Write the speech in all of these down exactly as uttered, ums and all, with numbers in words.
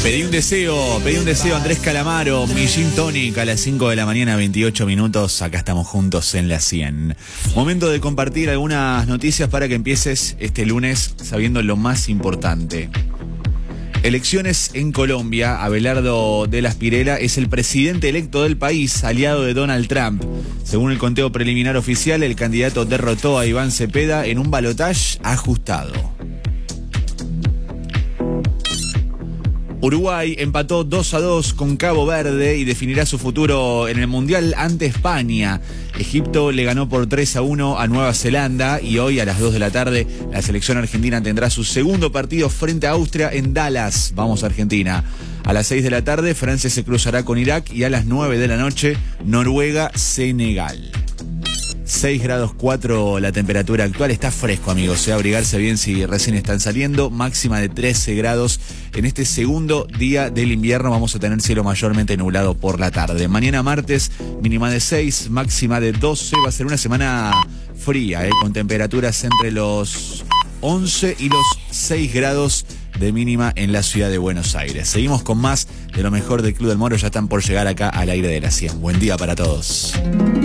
Pedí un deseo, pedí un deseo, Andrés Calamaro, mi Gin Tonic a las cinco de la mañana, veintiocho minutos, acá estamos juntos en la cien. Momento de compartir algunas noticias para que empieces este lunes sabiendo lo más importante. Elecciones en Colombia. Abelardo de las Pirela es el presidente electo del país, aliado de Donald Trump. Según el conteo preliminar oficial, el candidato derrotó a Iván Cepeda en un balotaje ajustado. Uruguay empató dos a dos con Cabo Verde y definirá su futuro en el Mundial ante España. Egipto le ganó por tres a uno a Nueva Zelanda y hoy a las dos de la tarde la selección argentina tendrá su segundo partido frente a Austria en Dallas. Vamos a Argentina. A las seis de la tarde Francia se cruzará con Irak y a las nueve de la noche Noruega-Senegal. seis grados cuatro la temperatura actual, está fresco, amigos, ¿eh? Abrigarse bien si recién están saliendo, máxima de trece grados. En este segundo día del invierno vamos a tener cielo mayormente nublado por la tarde. Mañana martes, mínima de seis, máxima de doce, va a ser una semana fría, ¿eh? Con temperaturas entre los once y los seis grados de mínima en la ciudad de Buenos Aires. Seguimos con más de lo mejor del Club del Moro, ya están por llegar acá al aire de la cien. Buen día para todos.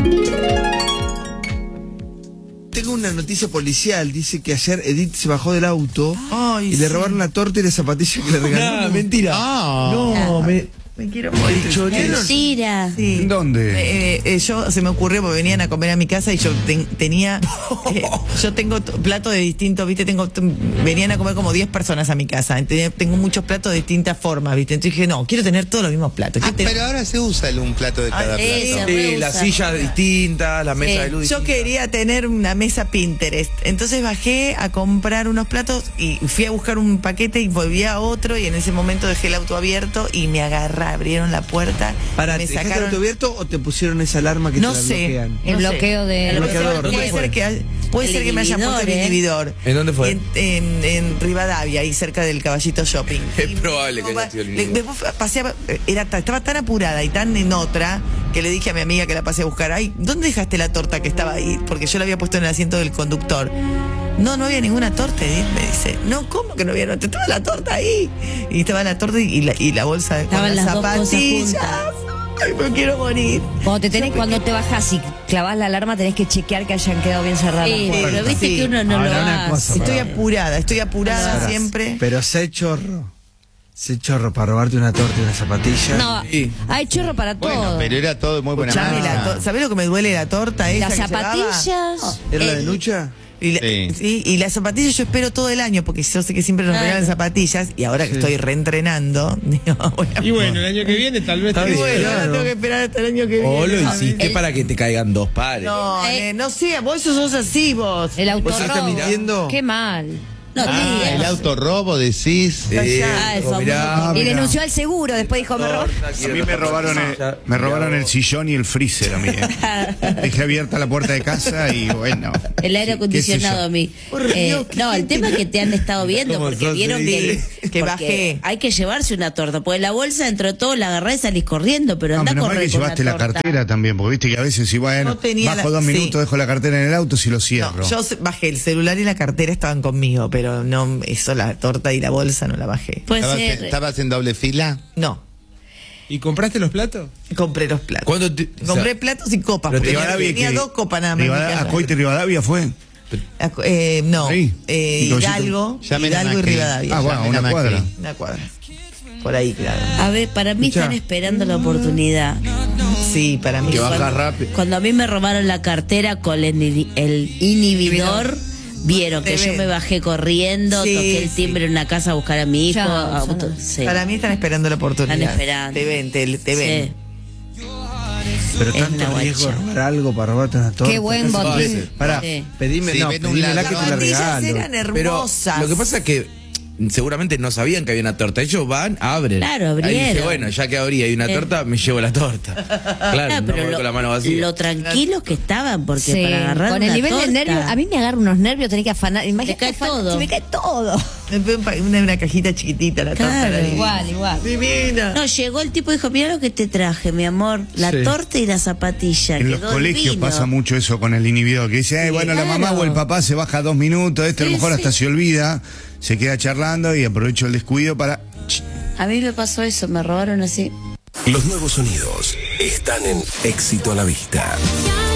Tengo una noticia policial, dice que ayer Edith se bajó del auto Ay, y sí. le robaron la torta y la zapatilla que le regalaron. No, mentira. Ah, no, me, Me quiero morir. Mentira. Sí. ¿Dónde? Eh, eh, yo se me ocurrió porque venían a comer a mi casa y yo ten, tenía eh, yo tengo t- platos de distintos, viste, tengo t- venían a comer como diez personas a mi casa. Tenía, tengo muchos platos de distintas formas, viste. Entonces dije, no, quiero tener todos los mismos platos. Ah, Quiero pero ahora se usa el- un plato de cada Ah, plato. eso. Sí, reusa. las sillas distintas, la mesa Sí. de luz Yo distinta. quería tener una mesa Pinterest. Entonces bajé a comprar unos platos y fui a buscar un paquete y volví a otro y en ese momento dejé el auto abierto y me agarra, abrieron la puerta. Para, me ¿te dejaste el sacaron. auto abierto o te pusieron esa alarma que No te la sé. bloquean? El No sé. bloqueo de... El bloqueador. bloqueador. Puede ¿Dónde ser que, puede El ser que me hayan puesto el inhibidor, ¿eh? inhibidor. ¿En dónde fue? En, en, en Rivadavia, ahí cerca del Caballito Shopping. Es Y probable que luego haya sido el le- inhibidor. Después pasé a- era, ta- estaba tan apurada y tan en otra que le dije a mi amiga que la pasé a buscar. Ay, ¿dónde dejaste la torta que estaba ahí? Porque yo la había puesto en el asiento del conductor. No, no había ninguna torta, Edith me dice. No, ¿cómo que no había torta? Estaba la torta ahí. Y estaba la torta y la, y la bolsa con Estaban las las dos cosas zapatillas. juntas. Ay, me quiero morir. Cuando te tenés, cuando te bajas y clavas la alarma, tenés que chequear que hayan quedado bien cerradas. Sí, las puertas. pero viste Sí. que uno no Ahora, lo una cosa, hace. Estoy Pará. apurada, estoy apurada Pará. siempre. Pero sé chorro. Sé chorro para robarte una torta y una zapatilla. No, Sí. hay chorro para Bueno, todo. pero era todo de muy buena Escuchame, la mano. to- ¿sabés lo que me duele la torta esa Las que llevaba? zapatillas. ¿Era la de El- Nucha? Y, la- Sí. sí, y las zapatillas yo espero todo el año porque yo sé que siempre nos Claro. regalan zapatillas y ahora que Sí. estoy reentrenando, digo, voy a- Y bueno, el año que viene tal vez Está te y bien, bueno, ahora claro. tengo que esperar hasta el año que O viene. lo hiciste El- para que te caigan dos pares. No, Eh. eh, no sé, vos sos así vos. El ¿Vos estás autorrobo. mintiendo? Qué mal. No Ah, digas. el autorrobo, decís. Eh, Ah, el famoso. mirá, Y mirá. denunció al seguro, después dijo, me robó. A mí me robaron, el, me robaron el sillón y el freezer a mí. eh. Dejé abierta la puerta de casa y bueno. El aire ¿Qué- acondicionado qué sé a mí. Por Eh, Dios, qué no, el gente- tema es que te han estado viendo ¿Cómo porque sos, vieron que, sí? Que porque bajé. hay que llevarse una torta, porque la bolsa dentro de todo la agarrás y salís corriendo, pero No, anda a menos mal correr que con llevaste una la torta. cartera también, porque viste que a veces si bueno, No tenía bajo la- dos sí. minutos, dejo la cartera en el auto si lo cierro. No, yo se- bajé el celular y la cartera estaban conmigo, pero no, eso, la torta y la bolsa no la bajé. Puede ¿Estabas, ser. estabas en doble fila? No, ¿Y compraste los platos? compré los platos. ¿Cuándo te- Compré o sea, platos y copas. pero porque Tenía, Rivadavia, tenía que- dos copas nada más. en mi Rivadavia- casa. Acoite Rivadavia fue. Acu- eh, no, Ahí. eh, ¿Y Caballito? Hidalgo, Llamen a Hidalgo y Macri. Rivadavia. Ah, bueno, Llamen a una Macri. cuadra. Una cuadra. Por ahí, claro. A ver, para mí Escuchá. están esperando la oportunidad. Sí, para mí. Que baja Cuando- rápido. Cuando a mí me robaron la cartera con el, ini- el inhibidor, vieron que Te yo ven. me bajé corriendo, Sí, toqué el sí. timbre en una casa a buscar a mi hijo. Chao, auto- chao. sí. Para mí están esperando la oportunidad. Están esperando. Te ven, te, te Sí. ven. Pero Es tanto una riesgo de guacha. robar algo para robarte una torta. Qué buen Eso botín. parece- Pará, Sí. pedime, Sí, no, ven un pedímela ladrón. que te la Las zapatillas regalo. eran Pero hermosas. lo que pasa es que seguramente no sabían que había una torta. Ellos van, abren. Claro, Ahí dice, abrieron. bueno, ya que abrí hay una Eh. torta, me llevo la torta. Claro, Ah, no pero me voy lo, con la mano vacía. lo tranquilos que estaban, porque Sí, para agarrar con el una nivel torta, de nervios, a mí me agarran unos nervios, tenés que afanar. Imagínate cae afan- todo. Se me cae todo. Una, una cajita chiquitita, la torta Claro. era divina. Igual, igual. Divina. No, llegó el tipo y dijo, mira lo que te traje, mi amor, la Sí. torta y la zapatilla. En los quedó colegios divino. pasa mucho eso con el inhibidor, que dice, "Ay, bueno, la mamá claro. o el papá se baja dos minutos, este a lo Sí, mejor sí. hasta se olvida, se queda charlando y aprovecho el descuido para ch, A mí me pasó eso, me robaron así. Los nuevos sonidos están en Éxito a la Vista.